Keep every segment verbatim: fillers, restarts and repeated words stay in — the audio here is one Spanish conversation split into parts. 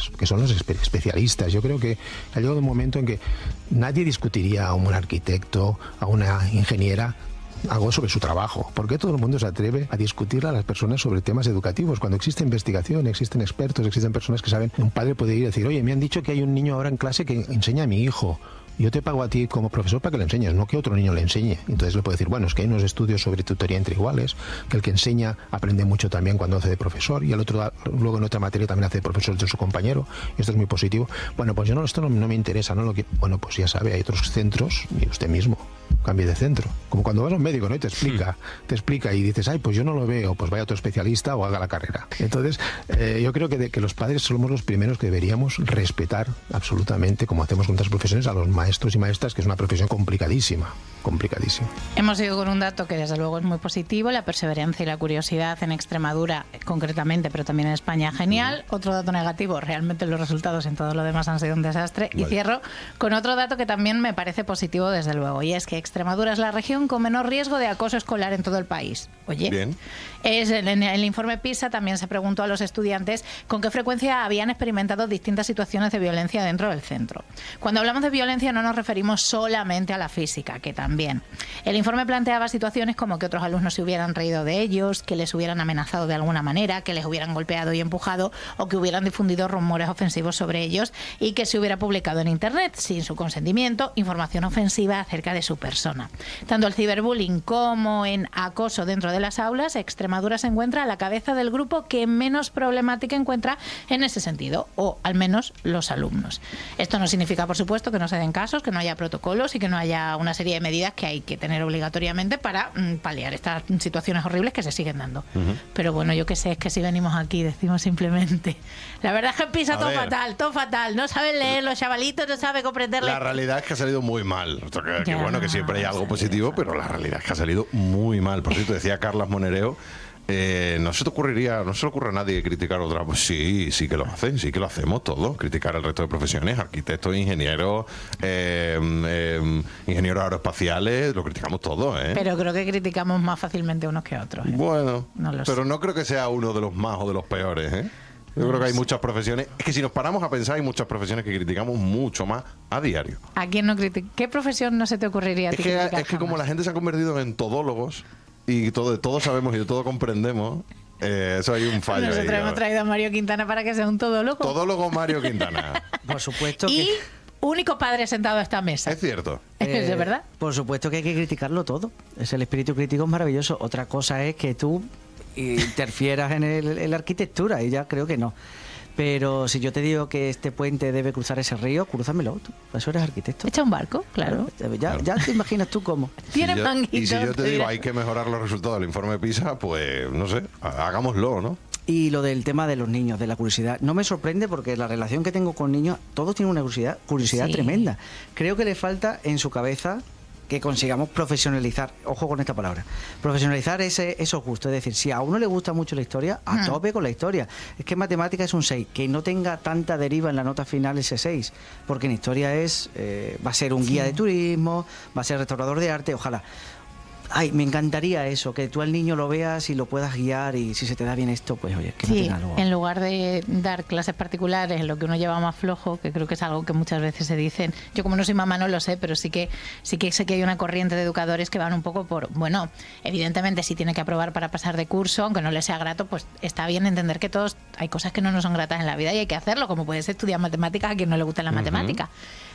padres, que son los espe- especialistas. Yo creo que ha llegado un momento en que nadie discutiría a un arquitecto, a una ingeniera, algo sobre su trabajo. ¿Por qué todo el mundo se atreve a discutir a las personas sobre temas educativos? Cuando existe investigación, existen expertos, existen personas que saben. Un padre puede ir y decir, oye, me han dicho que hay un niño ahora en clase que enseña a mi hijo. Yo te pago a ti como profesor para que le enseñes, no que otro niño le enseñe. Entonces le puedo decir, bueno, es que hay unos estudios sobre tutoría entre iguales, que el que enseña aprende mucho también cuando hace de profesor, y el otro luego en otra materia también hace de profesor de su compañero, y esto es muy positivo. Bueno, pues yo no, esto no, no me interesa, ¿no? Lo que, bueno, pues ya sabe, hay otros centros, y usted mismo cambie de centro. Como cuando vas a un médico, ¿no? Y te explica, te explica y dices, ay, pues yo no lo veo, pues vaya a otro especialista o haga la carrera. Entonces, eh, yo creo que, de, que los padres somos los primeros que deberíamos respetar absolutamente, como hacemos con otras profesiones, a los maestros y maestras, que es una profesión complicadísima, complicadísima. Hemos ido con un dato que desde luego es muy positivo, la perseverancia y la curiosidad en Extremadura concretamente, pero también en España, genial. Uh-huh. Otro dato negativo, realmente los resultados en todo lo demás han sido un desastre. Vale. Y cierro con otro dato que también me parece positivo desde luego, y es que Extremadura es la región con menor riesgo de acoso escolar en todo el país. Oye, bien. Es, en el informe PISA también se preguntó a los estudiantes con qué frecuencia habían experimentado distintas situaciones de violencia dentro del centro. Cuando hablamos de violencia no nos referimos solamente a la física, que también. El informe planteaba situaciones como que otros alumnos se hubieran reído de ellos, que les hubieran amenazado de alguna manera, que les hubieran golpeado y empujado, o que hubieran difundido rumores ofensivos sobre ellos, y que se hubiera publicado en internet, sin su consentimiento, información ofensiva acerca de su persona. Tanto el ciberbullying como en acoso dentro de las aulas, Extremadura se encuentra a la cabeza del grupo que menos problemática encuentra en ese sentido, o al menos los alumnos. Esto no significa, por supuesto, que no se den casos, que no haya protocolos y que no haya una serie de medidas que hay que tener obligatoriamente para mm, paliar estas situaciones horribles que se siguen dando. Uh-huh. Pero bueno, yo qué sé, es que si venimos aquí decimos simplemente, la verdad es que pisa a todo ver. fatal, todo fatal, no saben leer los chavalitos, no saben comprenderle. La realidad es que ha salido muy mal. Que, que bueno, que siempre hay algo positivo, pero la realidad es que ha salido muy mal. Por cierto, decía Carlas Monereo, Eh, no se te ocurriría, no se le ocurre a nadie criticar otra. Pues sí, sí que lo hacen, sí que lo hacemos todos, criticar al resto de profesiones, arquitectos, ingenieros, eh, eh, ingenieros aeroespaciales, lo criticamos todos, ¿eh? Pero creo que criticamos más fácilmente unos que otros, ¿eh? Bueno, no lo pero sé. no creo que sea uno de los más o de los peores, ¿eh? Yo no creo que hay sé. muchas profesiones, es que si nos paramos a pensar, hay muchas profesiones que criticamos mucho más a diario. ¿A quién no critica? ¿Qué profesión no se te ocurriría a Es ti que, criticar es que como jamás? la gente se ha convertido en todólogos y todo, de todo sabemos y de todo comprendemos, eh, eso hay un fallo. Nosotros ahí, hemos traído a Mario Quintana para que sea un todólogo. Todólogo Mario Quintana. Por supuesto y que... único padre sentado a esta mesa. Es cierto. ¿Es Eh, de verdad? Por supuesto que hay que criticarlo todo. Es el espíritu crítico es maravilloso. Otra cosa es que tú interfieras en, el, en la arquitectura, y ya creo que no. Pero si yo te digo que este puente debe cruzar ese río, crúzamelo tú. Para eso eres arquitecto. Echa un barco, claro. Ya, ya te imaginas tú cómo. Tiene Si yo- manguitos. Y si yo te te digo diré. hay que mejorar los resultados del informe PISA, pues no sé, hagámoslo, ¿no? Y lo del tema de los niños, de la curiosidad, no me sorprende porque la relación que tengo con niños, todos tienen una curiosidad, curiosidad Sí. tremenda. Creo que le falta en su cabeza que consigamos profesionalizar, ojo con esta palabra, profesionalizar ese, esos gustos. Es decir, si a uno le gusta mucho la historia, a Hmm. tope con la historia. Es que en matemática es un seis, que no tenga tanta deriva en la nota final ese seis, porque en historia es eh, va a ser un Sí. guía de turismo, va a ser restaurador de arte, ojalá. Ay, me encantaría eso, que tú al niño lo veas y lo puedas guiar, y si se te da bien esto, pues oye, que no Sí, tenga algo. en lugar de dar clases particulares, lo que uno lleva más flojo, que creo que es algo que muchas veces se dicen. Yo como no soy mamá no lo sé, pero sí que sí que sé que hay una corriente de educadores que van un poco por, bueno, evidentemente si tiene que aprobar para pasar de curso, aunque no le sea grato, pues está bien entender que todos hay cosas que no nos son gratas en la vida y hay que hacerlo, como puede ser estudiar matemáticas a quien no le gusta la Ujú. matemática.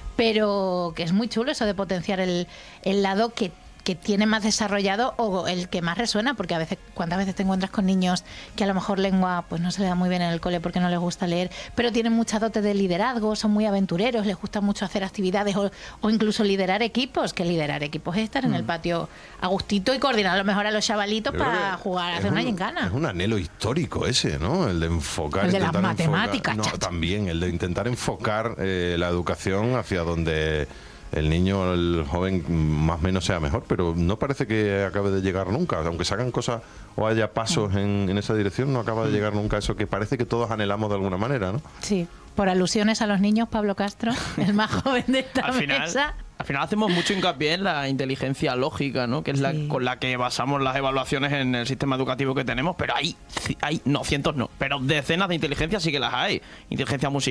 Pero que es muy chulo eso de potenciar el, el lado que que tiene más desarrollado o el que más resuena, porque a veces, ¿cuántas veces te encuentras con niños que a lo mejor lengua pues no se le da muy bien en el cole porque no les gusta leer, pero tienen mucha dote de liderazgo, son muy aventureros, les gusta mucho hacer actividades o, o incluso liderar equipos, que liderar equipos es estar en el patio a gustito y coordinar a lo mejor a los chavalitos Yo creo para que jugar, es hacer una un- gincana. Es un anhelo histórico ese, ¿no? El de enfocar... El de las intentar enfocar- matemáticas, No, chacho. también, el de intentar enfocar eh, la educación hacia donde el niño, el joven, más o menos sea mejor, pero no parece que acabe de llegar nunca. Aunque se hagan cosas o haya pasos en, en esa dirección, no acaba de llegar nunca a eso que parece que todos anhelamos de alguna manera, ¿no? Sí, por alusiones a los niños, Pablo Castro, el más joven de esta Al final, mesa. al final hacemos mucho hincapié en la inteligencia lógica, ¿no? Que es la Sí. con la que basamos las evaluaciones en el sistema educativo que tenemos, pero hay, hay no cientos no, pero decenas de inteligencias sí que las hay. Inteligencia musical,